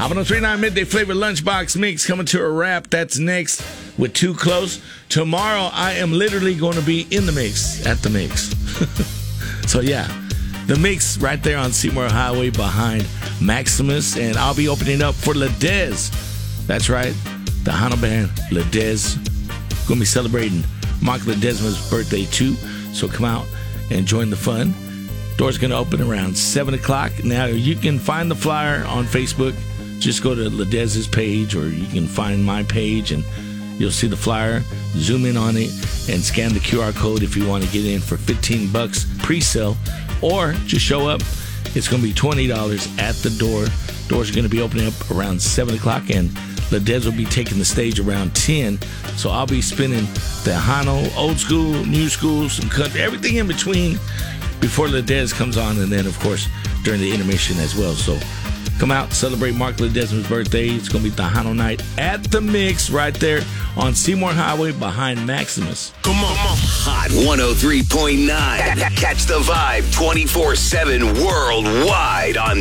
Hot 103.9 Midday Flavor Lunchbox Mix coming to a wrap. That's next with Too Close. Tomorrow, I am literally going to be in the mix, at the mix. So, yeah, the mix right there on Seymour Highway behind Maximus. And I'll be opening up for Ledez. That's right, the Hano band, Ledez. Going to be celebrating Mark Ledesma's birthday, too. So come out and join the fun. Doors going to open around 7 o'clock. Now, you can find the flyer on Facebook. Just go to Ledez's page, or you can find my page, and you'll see the flyer. Zoom in on it and scan the QR code if you want to get in for $15 pre-sale, or just show up. It's going to be $20 at the door. Doors are going to be opening up around 7 o'clock, and Ledez will be taking the stage around 10. So I'll be spinning the Hano, old school, new school, some country, everything in between before Ledez comes on, and then, of course, during the intermission as well. So come out, celebrate Mark Ledesma's birthday. It's going to be the Hano night at the mix right there on Seymour Highway behind Maximus. Come on. Hot 103.9. Catch the vibe 24/7 worldwide on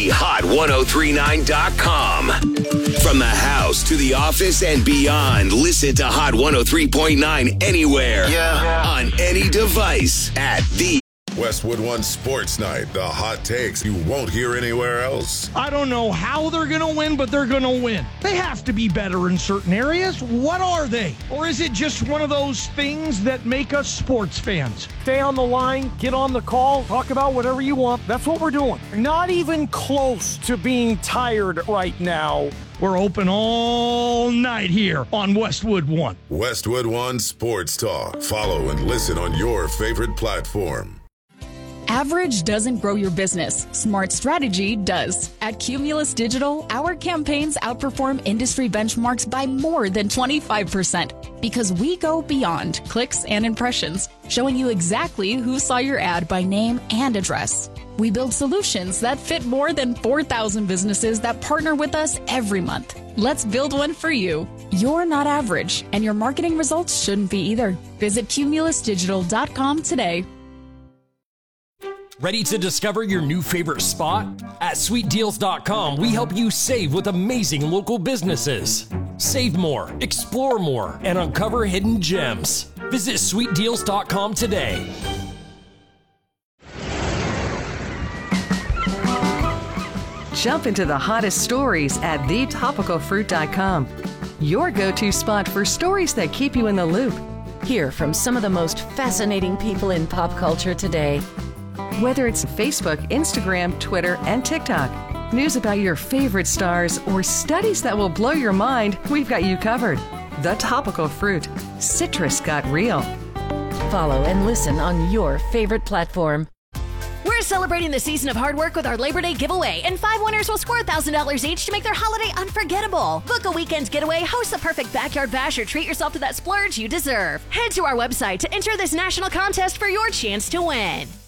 thehot1039.com. From the house to the office and beyond, listen to Hot 103.9 anywhere. On any device at the Westwood One Sports Night, the hot takes you won't hear anywhere else. I don't know how they're going to win, but they're going to win. They have to be better in certain areas. What are they? Or is it just one of those things that make us sports fans? Stay on the line, get on the call, talk about whatever you want. That's what we're doing. Not even close to being tired right now. We're open all night here on Westwood One. Westwood One Sports Talk. Follow and listen on your favorite platform. Average doesn't grow your business. Smart strategy does. At Cumulus Digital, our campaigns outperform industry benchmarks by more than 25% because we go beyond clicks and impressions, showing you exactly who saw your ad by name and address. We build solutions that fit more than 4,000 businesses that partner with us every month. Let's build one for you. You're not average, and your marketing results shouldn't be either. Visit cumulusdigital.com today. Ready to discover your new favorite spot? At sweetdeals.com, we help you save with amazing local businesses. Save more, explore more, and uncover hidden gems. Visit sweetdeals.com today. Jump into the hottest stories at thetopicalfruit.com. Your go-to spot for stories that keep you in the loop. Hear from some of the most fascinating people in pop culture today. Whether it's Facebook, Instagram, Twitter, and TikTok, news about your favorite stars, or studies that will blow your mind, we've got you covered. The Topical Fruit. Citrus got real. Follow and listen on your favorite platform. We're celebrating the season of hard work with our Labor Day giveaway, and 5 winners will score $1,000 each to make their holiday unforgettable. Book a weekend getaway, host the perfect backyard bash, or treat yourself to that splurge you deserve. Head to our website to enter this national contest for your chance to win.